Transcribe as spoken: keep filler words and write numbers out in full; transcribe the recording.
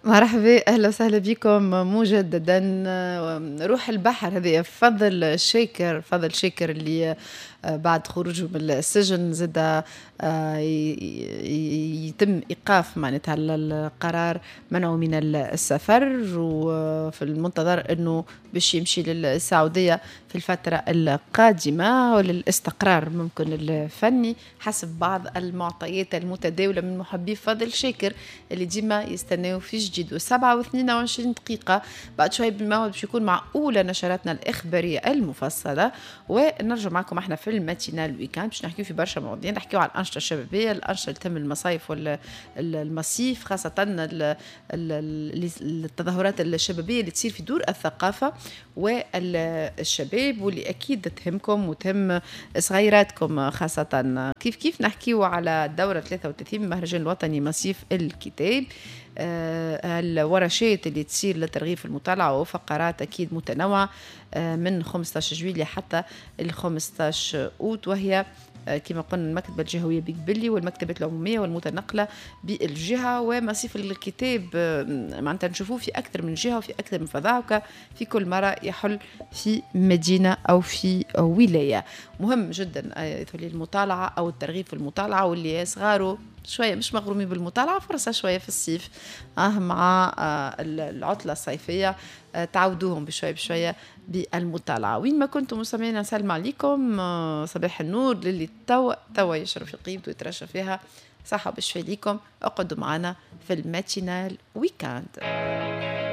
مرحبا، أهلا وسهلا بكم مجددا. روح البحر هذه فضل شاكر، فضل شاكر اللي آه، بعد خروجه من السجن زاد آه، ي- ي- يتم إيقاف معناتها القرار منعه من السفر، وفي المنتظر أنه باش يمشي للسعودية في الفترة القادمة وللاستقرار ممكن الفني حسب بعض المعطيات المتداولة من محبي فضل شاكر اللي ديما يستناو في جديد. وسبعة واثنين وعشرين دقيقة بعد شوي بالموعد باش يكون مع أولى نشراتنا الإخبارية المفصلة، ونرجع معكم احنا في الماتينال ويكاند باش نحكيو في برشا مواضيع، نحكيو على الأنشطة الشبابية، الأنشطة اللي تم المصايف والمصيف، خاصة ال- ال- ال- التظاهرات الشبابية اللي تصير في دور الثقافة والشباب واللي أكيد تهمكم وتهم صغيراتكم خاصة. كيف كيف نحكيو على الدورة ثلاثة وثلاثين من المهرجان الوطني مصيف الكتاب، آه الورشات اللي تصير للترغيب في المطالعة وفقرات أكيد متنوعة آه من خمسة عشر جويلية حتى ال خمسة عشر أوت، وهي كما قلنا المكتبة الجهوية بقبلي والمكتبات العمومية والمتنقلة بالجهة. ومصيف الكتاب معناتها نشوفوه في أكثر من جهة وفي أكثر من فضاء، في كل مرة يحل في مدينة أو في ولاية. مهم جدا المطالعة أو الترغيب في المطالعة، واللي صغاروا شوية مش مغرومين بالمطالعة فرصة شوية في الصيف آه مع آه العطلة الصيفية آه تعودوهم بشوية بشوية بالمطالعة. وين ما كنتم مستمعين نسلم عليكم، آه صباح النور للي توا توا يشرب في قيمته ويترشى فيها، صحة وبشفاء ليكم. اقعدوا معنا في الماتينال ويكاند.